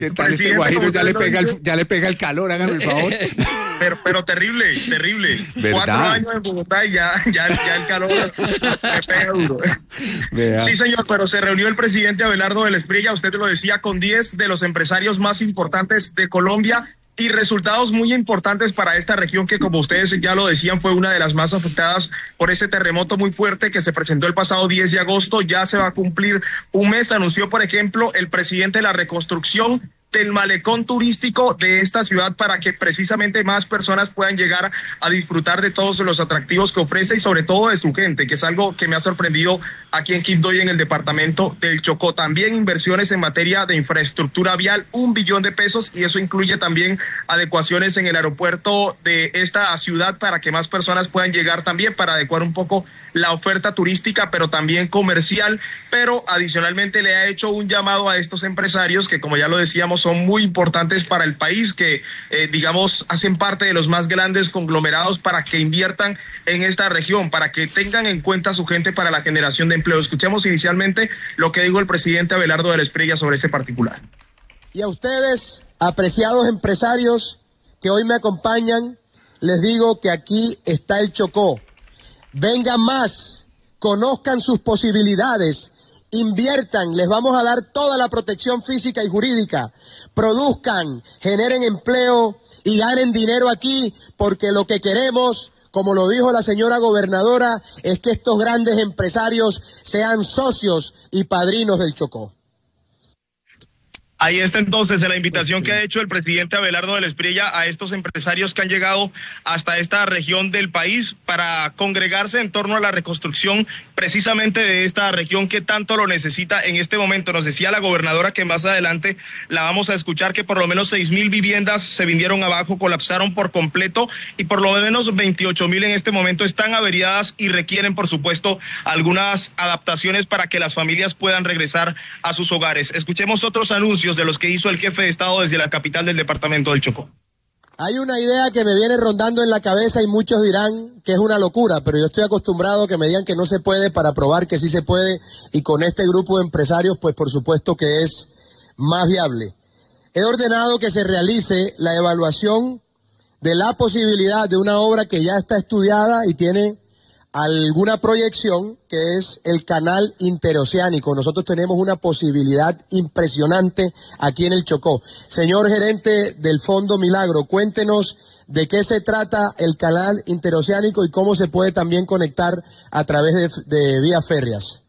¿Qué tal ese Guajiro? Ya le pega el calor, hágame el favor. Pero terrible. ¿Verdad? 4 años en Bogotá y ya el calor me pega duro. ¿Verdad? Sí, señor, pero se reunió el presidente Abelardo del Espriella, usted lo decía, con 10 de los empresarios más importantes de Colombia y resultados muy importantes para esta región que, como ustedes ya lo decían, fue una de las más afectadas por este terremoto muy fuerte que se presentó el pasado 10 de agosto. Ya se va a cumplir un mes. Anunció, por ejemplo, el presidente la reconstrucción del malecón turístico de esta ciudad para que precisamente más personas puedan llegar a disfrutar de todos los atractivos que ofrece y sobre todo de su gente, que es algo que me ha sorprendido aquí en Quibdó y en el departamento del Chocó. También inversiones en materia de infraestructura vial, 1 billón de pesos, y eso incluye también adecuaciones en el aeropuerto de esta ciudad para que más personas puedan llegar también, para adecuar un poco la oferta turística, pero también comercial. Pero adicionalmente le ha hecho un llamado a estos empresarios que, como ya lo decíamos, son muy importantes para el país, que digamos hacen parte de los más grandes conglomerados, para que inviertan en esta región, para que tengan en cuenta a su gente para la generación de empleo. Escuchemos inicialmente lo que dijo el presidente Abelardo del Espriella sobre este particular. Y a ustedes, apreciados empresarios que hoy me acompañan, les digo que aquí está el Chocó. Vengan más, conozcan sus posibilidades, inviertan, les vamos a dar toda la protección física y jurídica, produzcan, generen empleo y ganen dinero aquí, porque lo que queremos, como lo dijo la señora gobernadora, es que estos grandes empresarios sean socios y padrinos del Chocó. Ahí está entonces la invitación que ha hecho el presidente Abelardo del Espriella a estos empresarios que han llegado hasta esta región del país para congregarse en torno a la reconstrucción precisamente de esta región que tanto lo necesita en este momento. Nos decía la gobernadora que más adelante la vamos a escuchar, que por lo menos 6,000 viviendas se vinieron abajo, colapsaron por completo, y por lo menos 28,000 en este momento están averiadas y requieren, por supuesto, algunas adaptaciones para que las familias puedan regresar a sus hogares. Escuchemos otros anuncios de los que hizo el jefe de Estado desde la capital del departamento del Chocó. Hay una idea que me viene rondando en la cabeza y muchos dirán que es una locura, pero yo estoy acostumbrado a que me digan que no se puede para probar que sí se puede, y con este grupo de empresarios, pues por supuesto que es más viable. He ordenado que se realice la evaluación de la posibilidad de una obra que ya está estudiada y tiene alguna proyección, que es el canal interoceánico. Nosotros tenemos una posibilidad impresionante aquí en el Chocó. Señor gerente del Fondo Milagro, cuéntenos de qué se trata el canal interoceánico y cómo se puede también conectar a través de vías férreas.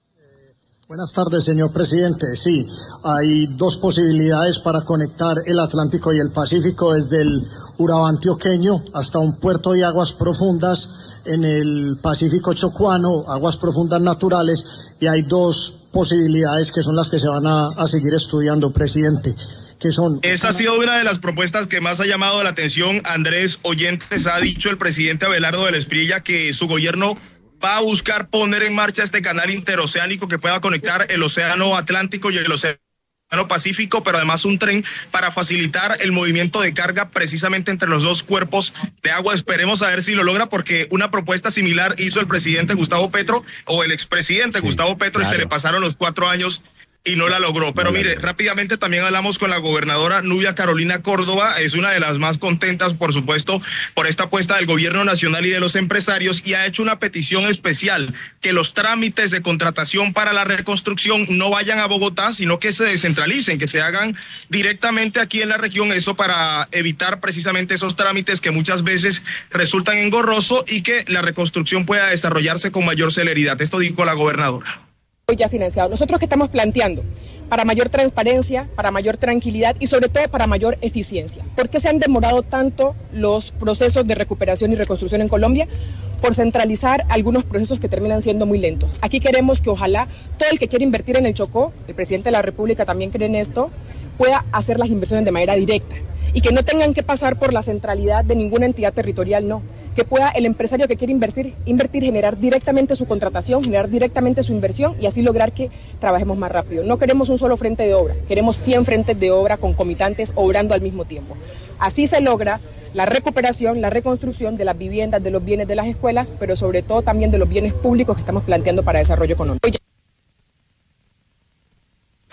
Buenas tardes, señor presidente. Sí, hay 2 posibilidades para conectar el Atlántico y el Pacífico desde el Urabá antioqueño hasta un puerto de aguas profundas en el Pacífico chocuano, aguas profundas naturales, y hay 2 posibilidades que son las que se van a seguir estudiando, presidente. Que son... Esa ha sido una de las propuestas que más ha llamado la atención, Andrés Oyentes. Ha dicho el presidente Abelardo del Espriella que su gobierno va a buscar poner en marcha este canal interoceánico que pueda conectar el océano Atlántico y el océano Pacífico, pero además un tren para facilitar el movimiento de carga precisamente entre los 2 cuerpos de agua. Esperemos a ver si lo logra, porque una propuesta similar hizo el presidente Gustavo Petro, o el expresidente Gustavo Petro, claro, y se le pasaron los 4 años y no la logró. Pero mire, rápidamente también hablamos con la gobernadora Nubia Carolina Córdoba. Es una de las más contentas, por supuesto, por esta apuesta del gobierno nacional y de los empresarios, y ha hecho una petición especial: que los trámites de contratación para la reconstrucción no vayan a Bogotá, sino que se descentralicen, que se hagan directamente aquí en la región. Eso para evitar precisamente esos trámites que muchas veces resultan engorrosos, y que la reconstrucción pueda desarrollarse con mayor celeridad. Esto dijo la gobernadora. Ya financiado. Nosotros que estamos planteando para mayor transparencia, para mayor tranquilidad y sobre todo para mayor eficiencia. ¿Por qué se han demorado tanto los procesos de recuperación y reconstrucción en Colombia? Por centralizar algunos procesos que terminan siendo muy lentos. Aquí queremos que ojalá todo el que quiera invertir en el Chocó, el presidente de la República también cree en esto, pueda hacer las inversiones de manera directa, y que no tengan que pasar por la centralidad de ninguna entidad territorial, no. Que pueda el empresario que quiere invertir, generar directamente su contratación, generar directamente su inversión, y así lograr que trabajemos más rápido. No queremos un solo frente de obra, queremos 100 frentes de obra concomitantes obrando al mismo tiempo. Así se logra la recuperación, la reconstrucción de las viviendas, de los bienes de las escuelas, pero sobre todo también de los bienes públicos que estamos planteando para desarrollo económico.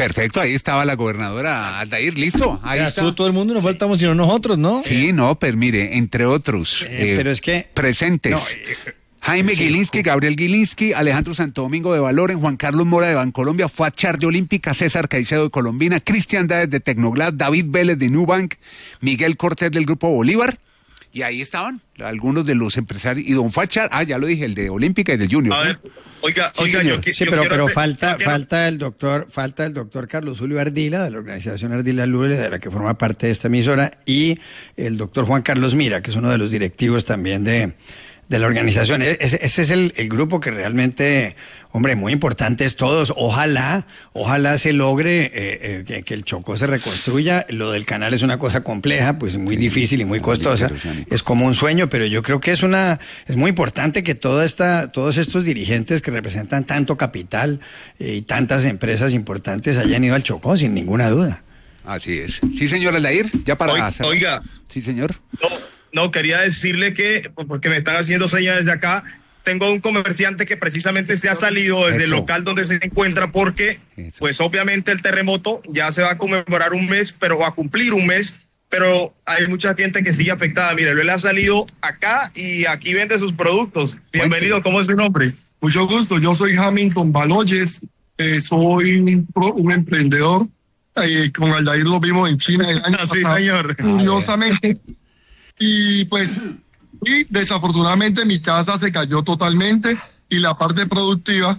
Perfecto, ahí estaba la gobernadora Aldair, listo. Ahí ya está. estuvo todo el mundo, no faltamos sino nosotros, ¿no? Sí, no, pero mire, entre otros. Pero es que... Presentes. No, Jaime Gilinski, Gabriel Gilinski, Alejandro Santo Domingo de Valoren, Juan Carlos Mora de Bancolombia, Fuachar de Olímpica, César Caicedo de Colombina, Cristian Dáez de Tecnoglad, David Vélez de Nubank, Miguel Cortés del Grupo Bolívar, y ahí estaban algunos de los empresarios, y don Fuachar, ya lo dije, el de Olímpica y del Junior. A ver, oiga, pero falta el doctor Carlos Julio Ardila, de la organización Ardila Lule, de la que forma parte de esta emisora, y el doctor Juan Carlos Mira, que es uno de los directivos también de la organización. Ese es el grupo que realmente, hombre, muy importantes todos. Ojalá se logre que el Chocó se reconstruya. Lo del canal es una cosa compleja, pues muy difícil y muy costosa. Es como un sueño, pero yo creo que es muy importante que todos estos dirigentes que representan tanto capital y tantas empresas importantes hayan ido al Chocó, sin ninguna duda. Así es. Sí, señor Aldair, ya para hacer. Oiga. Sí, señor. No, quería decirle que, porque me están haciendo señas desde acá, tengo un comerciante que precisamente se ha salido desde el local donde se encuentra porque, pues obviamente el terremoto ya se va a conmemorar un mes, pero va a cumplir un mes, pero hay mucha gente que sigue afectada. Mire, él ha salido acá y aquí vende sus productos. Bienvenido, ¿cómo es su nombre? Mucho gusto, yo soy Hamilton Baloyes, soy un emprendedor. Con Aldair lo vimos en China el año pasado, señor. Curiosamente. Y pues, desafortunadamente mi casa se cayó totalmente y la parte productiva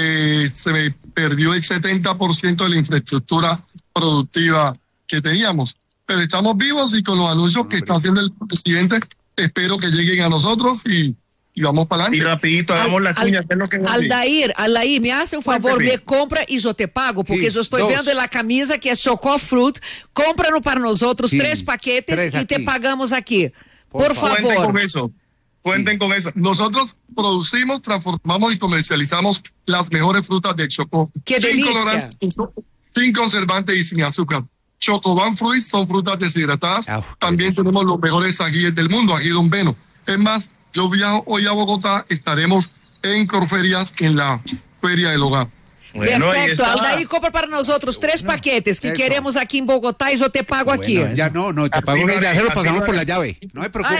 se me perdió el 70% de la infraestructura productiva que teníamos. Pero estamos vivos y con los anuncios que está haciendo el presidente, espero que lleguen a nosotros y vamos para adelante. Y rapidito, hagamos la cuña. Aldair, me hace un favor, me compra y yo te pago, porque yo estoy viendo la camisa que es Chocó Fruit, cómpralo para nosotros, 3 paquetes y te pagamos aquí. Por favor. Cuenten con eso. Nosotros producimos, transformamos y comercializamos las mejores frutas de Chocó. ¡Qué delicia! Sin conservantes y sin azúcar. Chocoban Fruits son frutas deshidratadas. También tenemos los mejores ajíes del mundo, ají Don Beno. Es más, yo viajo hoy a Bogotá, estaremos en Corferias, en la Feria del Hogar. Bueno, perfecto, Aldair compra para nosotros 3 paquetes que queremos aquí en Bogotá y yo te pago aquí. Ya no, te pago, ya se lo pasamos por la llave, no me preocupes.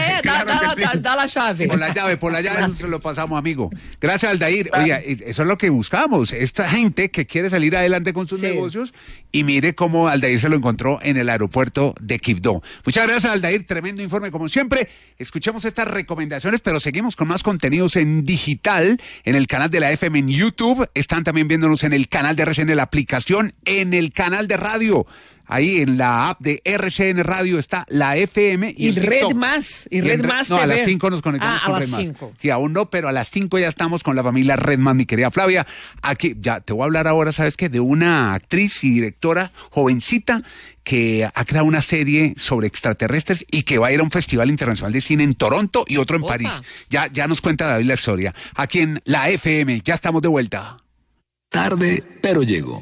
Da la llave. Por la llave se lo pasamos, amigo. Gracias, Aldair. Oye, eso es lo que buscamos, esta gente que quiere salir adelante con sus negocios, y mire cómo Aldair se lo encontró en el aeropuerto de Quibdó. Muchas gracias, Aldair, tremendo informe como siempre. Escuchemos estas recomendaciones, pero seguimos con más contenidos en digital, en el canal de la FM en YouTube, están también viéndonos en el canal de RCN, la aplicación, en el canal de radio. Ahí en la app de RCN Radio está la FM y Red Más. Y Red Más. No, a las 5 nos conectamos con Red Más. Sí, aún no, pero a las 5 ya estamos con la familia Red Más, mi querida Flavia. Aquí ya te voy a hablar ahora, ¿sabes qué? De una actriz y directora jovencita que ha creado una serie sobre extraterrestres y que va a ir a un festival internacional de cine en Toronto y otro en París. Ya nos cuenta David la historia. Aquí en la FM, ya estamos de vuelta. Tarde, pero llego.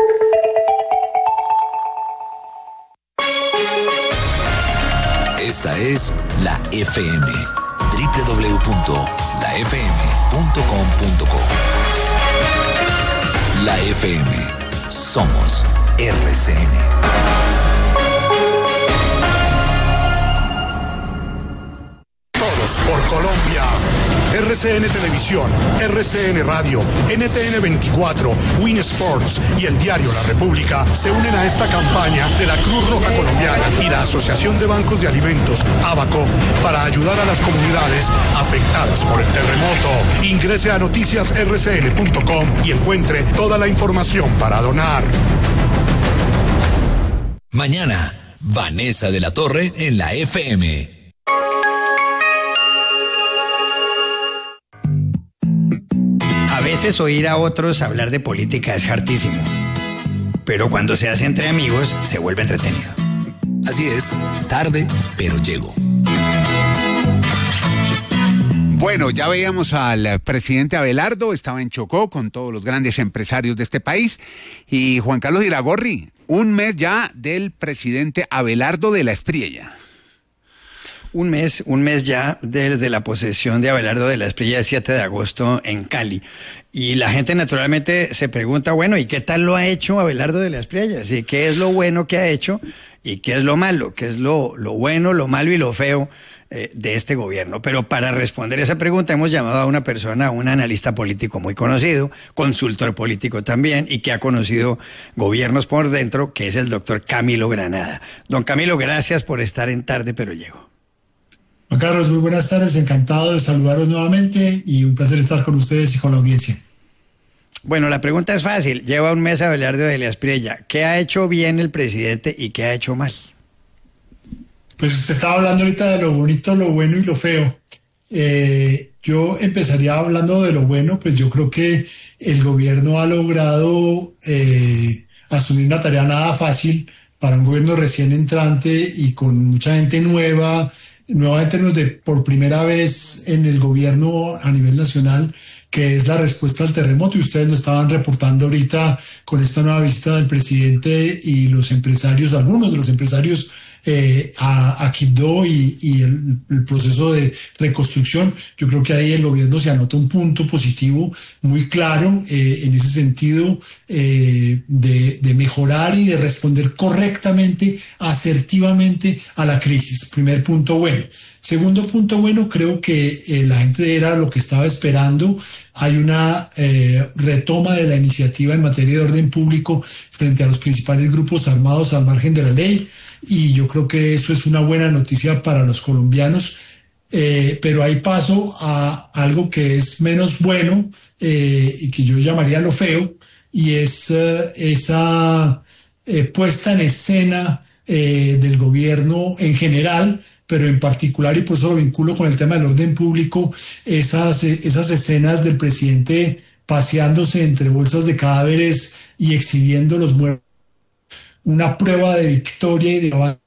Esta es la FM, www.lafm.com.co. La FM, somos RCN. Por Colombia. RCN Televisión, RCN Radio, NTN 24, Win Sports y el diario La República se unen a esta campaña de la Cruz Roja Colombiana y la Asociación de Bancos de Alimentos, ABACO, para ayudar a las comunidades afectadas por el terremoto. Ingrese a noticiasrcn.com y encuentre toda la información para donar. Mañana, Vanessa de la Torre en la FM. A veces oír a otros hablar de política es hartísimo, pero cuando se hace entre amigos se vuelve entretenido. Así es, tarde, pero llego. Bueno, ya veíamos al presidente Abelardo, estaba en Chocó con todos los grandes empresarios de este país, y Juan Carlos Iragorri, un mes ya del presidente Abelardo de la Espriella. un mes ya desde la posesión de Abelardo de la Espriella, el 7 de agosto en Cali. Y la gente naturalmente se pregunta, bueno, ¿y qué tal lo ha hecho Abelardo de la Espriella? ¿Sí? ¿Qué es lo bueno que ha hecho y qué es lo malo? ¿Qué es lo bueno, lo malo y lo feo de este gobierno? Pero para responder esa pregunta hemos llamado a una persona, un analista político muy conocido, consultor político también, y que ha conocido gobiernos por dentro, que es el doctor Camilo Granada. Don Camilo, gracias por estar en Tarde Pero Llego. Juan Carlos, muy buenas tardes, encantado de saludaros nuevamente y un placer estar con ustedes y con la audiencia. Bueno, la pregunta es fácil. Lleva un mes Abelardo de la Espriella. ¿Qué ha hecho bien el presidente y qué ha hecho mal? Pues usted estaba hablando ahorita de lo bonito, lo bueno y lo feo. Yo empezaría hablando de lo bueno, pues yo creo que el gobierno ha logrado asumir una tarea nada fácil para un gobierno recién entrante y con mucha gente nueva en términos de por primera vez en el gobierno a nivel nacional, que es la respuesta al terremoto, y ustedes lo estaban reportando ahorita con esta nueva visita del presidente y los empresarios, algunos de los empresarios a Quibdó y el proceso de reconstrucción. Yo creo que ahí el gobierno se anota un punto positivo muy claro en ese sentido de mejorar y de responder correctamente, asertivamente a la crisis. Primer punto bueno. Segundo punto bueno, creo que la gente era lo que estaba esperando. Hay una retoma de la iniciativa en materia de orden público frente a los principales grupos armados al margen de la ley, y yo creo que eso es una buena noticia para los colombianos. Pero hay paso a algo que es menos bueno y que yo llamaría lo feo, y es esa puesta en escena del gobierno en general, pero en particular, y por eso lo vinculo con el tema del orden público, esas escenas del presidente paseándose entre bolsas de cadáveres y exhibiendo los muertos, una prueba de victoria y de avance.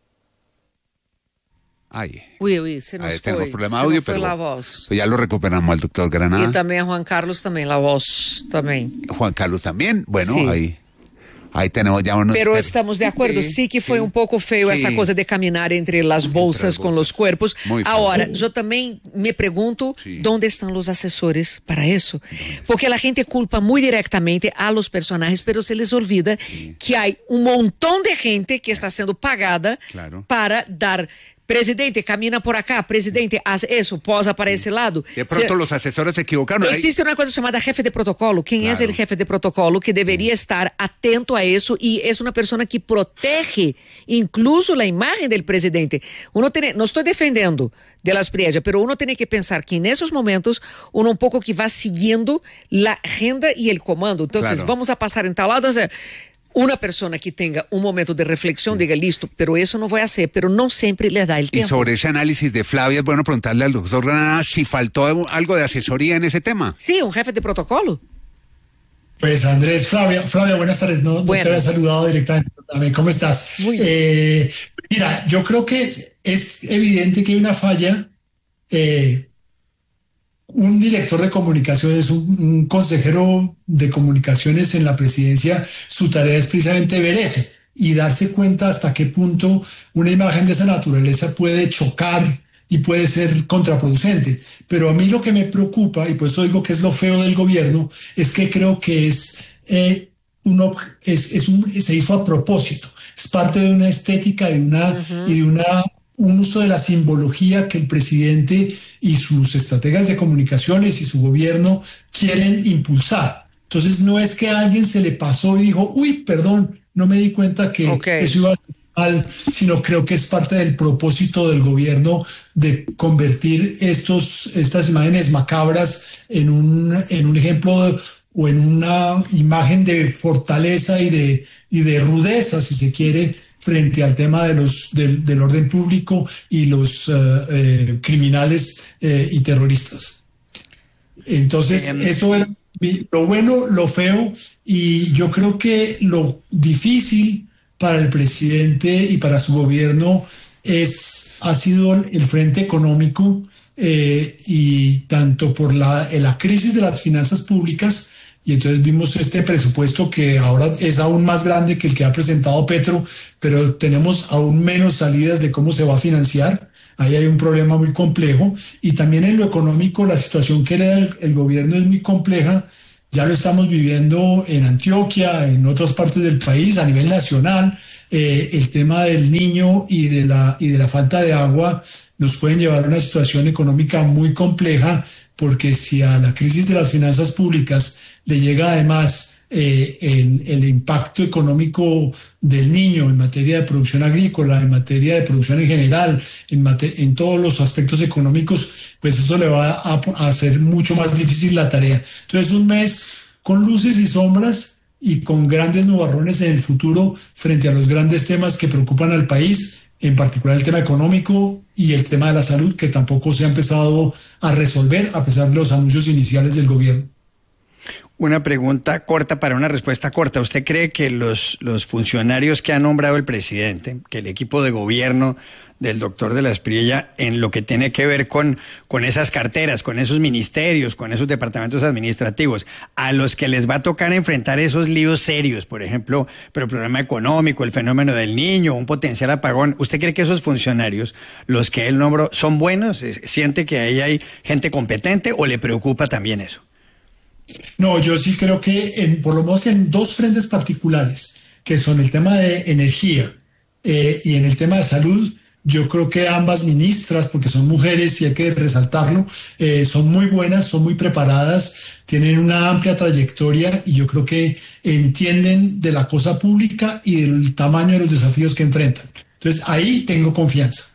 Tenemos problema de audio, pero ya lo recuperamos al doctor Granada. Y también a Juan Carlos, también la voz, también. Juan Carlos también, bueno, sí. Ahí tenemos ya unos... Pero estamos de acuerdo, sí que fue un poco feo esa cosa de caminar entre las bolsas con los cuerpos. Ahora, yo también me pregunto, ¿dónde están los asesores para eso? Porque la gente culpa muy directamente a los personajes, pero se les olvida que hay un montón de gente que está siendo pagada para dar... Presidente, camina por acá. Presidente, haz eso, posa para ese lado. De pronto los asesores se equivocaron. Existe una cosa llamada jefe de protocolo. ¿Quién es el jefe de protocolo que debería estar atento a eso? Y es una persona que protege incluso la imagen del presidente. No estoy defendiendo de la Espriella, pero uno tiene que pensar que en esos momentos uno un poco que va siguiendo la agenda y el comando. Entonces, vamos a pasar en tal lado. Una persona que tenga un momento de reflexión diga, listo, pero eso no voy a hacer, pero no siempre le da el tiempo. Y sobre ese análisis de Flavia, es bueno preguntarle al doctor Granada si faltó algo de asesoría en ese tema. Sí, un jefe de protocolo. Pues Andrés, Flavia, buenas tardes, no te había saludado directamente. ¿Cómo estás? Muy bien. Mira, yo creo que es evidente que hay una falla. Un director de comunicaciones, un consejero de comunicaciones en la presidencia, su tarea es precisamente ver eso y darse cuenta hasta qué punto una imagen de esa naturaleza puede chocar y puede ser contraproducente. Pero a mí lo que me preocupa, y por eso digo que es lo feo del gobierno, es que creo que se hizo a propósito. Es parte de una estética y un uso de la simbología que el presidente y sus estrategas de comunicaciones y su gobierno quieren impulsar. Entonces no es que a alguien se le pasó y dijo, uy, perdón, no me di cuenta que eso iba a ser mal, sino creo que es parte del propósito del gobierno de convertir estas imágenes macabras en un ejemplo o en una imagen de fortaleza y de rudeza, si se quiere, frente al tema del orden público y los criminales y terroristas. Entonces, eso es lo bueno, lo feo, y yo creo que lo difícil para el presidente y para su gobierno ha sido el frente económico, y tanto por la crisis de las finanzas públicas. Y entonces vimos este presupuesto que ahora es aún más grande que el que ha presentado Petro, pero tenemos aún menos salidas de cómo se va a financiar. ahí hay un problema muy complejo. Y también en lo económico, la situación que hereda el gobierno es muy compleja. Ya lo estamos viviendo en Antioquia, en otras partes del país, a nivel nacional. El tema del niño y de la falta de agua nos pueden llevar a una situación económica muy compleja, porque si a la crisis de las finanzas públicas le llega además el impacto económico del niño en materia de producción agrícola, en materia de producción en general, en todos los aspectos económicos, pues eso le va a hacer mucho más difícil la tarea. Entonces, un mes con luces y sombras y con grandes nubarrones en el futuro frente a los grandes temas que preocupan al país, en particular el tema económico y el tema de la salud, que tampoco se ha empezado a resolver a pesar de los anuncios iniciales del gobierno. Una pregunta corta para una respuesta corta. ¿Usted cree que los funcionarios que ha nombrado el presidente, que el equipo de gobierno del doctor de la Espriella, en lo que tiene que ver con esas carteras, con esos ministerios, con esos departamentos administrativos, a los que les va a tocar enfrentar esos líos serios, por ejemplo, pero el problema económico, el fenómeno del niño, un potencial apagón, ¿usted cree que esos funcionarios, los que él nombró, son buenos? ¿Siente que ahí hay gente competente o le preocupa también eso? No, yo sí creo que por lo menos en dos frentes particulares, que son el tema de energía y en el tema de salud, yo creo que ambas ministras, porque son mujeres y hay que resaltarlo, son muy buenas, son muy preparadas, tienen una amplia trayectoria y yo creo que entienden de la cosa pública y del tamaño de los desafíos que enfrentan. Entonces ahí tengo confianza.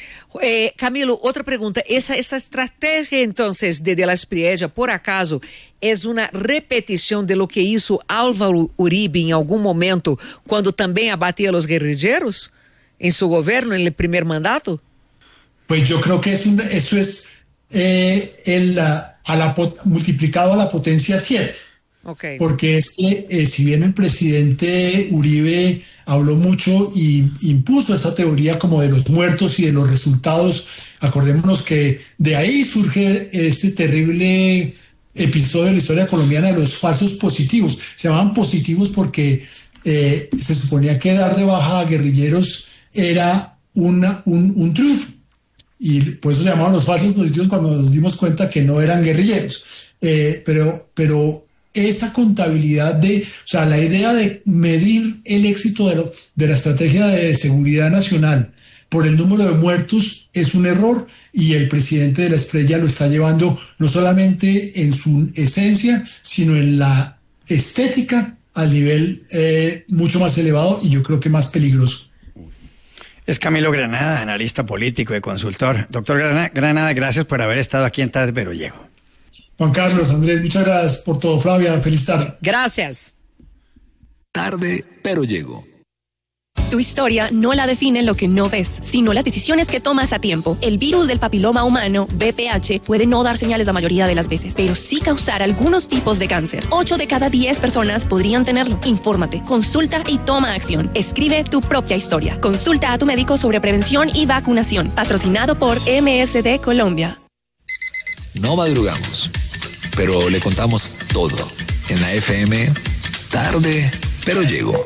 Camilo, otra pregunta. Esa estrategia entonces de la Espriella, por acaso, es una repetición de lo que hizo Álvaro Uribe en algún momento cuando también abatía a los guerrilleros en su gobierno, en el primer mandato? Pues yo creo que eso es multiplicado a la potencia 7. Okay. Porque es que si bien el presidente Uribe habló mucho y impuso esta teoría como de los muertos y de los resultados, acordémonos que de ahí surge este terrible episodio de la historia colombiana de los falsos positivos. Se llamaban positivos porque se suponía que dar de baja a guerrilleros era un triunfo, y por eso se llamaban los falsos positivos cuando nos dimos cuenta que no eran guerrilleros. Pero esa contabilidad la idea de medir el éxito de la estrategia de seguridad nacional por el número de muertos es un error, y el presidente de la Espriella lo está llevando no solamente en su esencia, sino en la estética al nivel mucho más elevado y yo creo que más peligroso. Es Camilo Granada, analista político y consultor. Doctor Granada, gracias por haber estado aquí en Tarde Pero Llego. Juan Carlos, Andrés, muchas gracias por todo. Flavia, feliz tarde. Gracias. Tarde Pero Llego. Tu historia no la define lo que no ves, sino las decisiones que tomas a tiempo. El virus del papiloma humano, VPH, puede no dar señales la mayoría de las veces, pero sí causar algunos tipos de cáncer. 8 de cada 10 personas podrían tenerlo. Infórmate, consulta y toma acción. Escribe tu propia historia. Consulta a tu médico sobre prevención y vacunación. Patrocinado por MSD Colombia. No madrugamos, pero le contamos todo. En la FM, Tarde Pero Llego.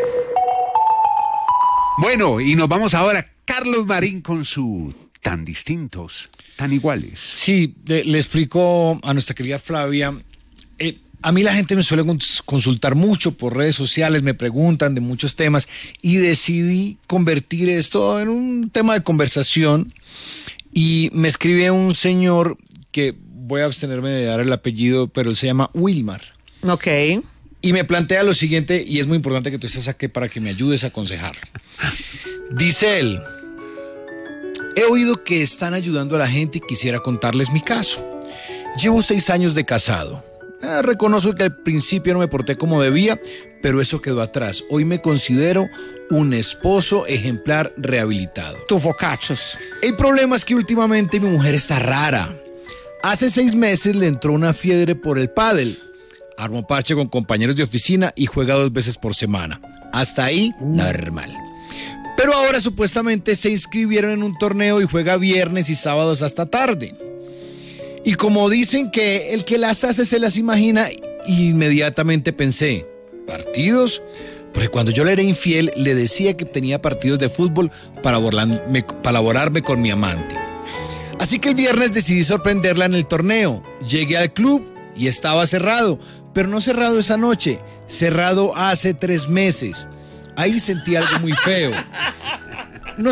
Bueno, y nos vamos ahora, Carlos Marín, con su Tan Distintos, Tan Iguales. Sí, le explico a nuestra querida Flavia. A mí la gente me suele consultar mucho por redes sociales, me preguntan de muchos temas y decidí convertir esto en un tema de conversación, y me escribe un señor que voy a abstenerme de dar el apellido, pero él se llama Wilmar. Ok. Y me plantea lo siguiente, y es muy importante que tú estés aquí para que me ayudes a aconsejarlo. Dice él: he oído que están ayudando a la gente y quisiera contarles mi caso. Llevo 6 años de casado. Reconozco que al principio no me porté como debía, pero eso quedó atrás. Hoy me considero un esposo ejemplar rehabilitado. Tuvo cachos. El problema es que últimamente mi mujer está rara. Hace 6 meses le entró una fiebre por el pádel. Armó parche con compañeros de oficina y juega 2 veces por semana. Hasta ahí, normal. Pero ahora supuestamente se inscribieron en un torneo y juega viernes y sábados hasta tarde. Y como dicen que el que las hace se las imagina, inmediatamente pensé, ¿partidos? Porque cuando yo le era infiel, le decía que tenía partidos de fútbol para laborarme con mi amante. Así que el viernes decidí sorprenderla en el torneo. Llegué al club y estaba cerrado, pero no cerrado esa noche, cerrado hace 3 meses. Ahí sentí algo muy feo.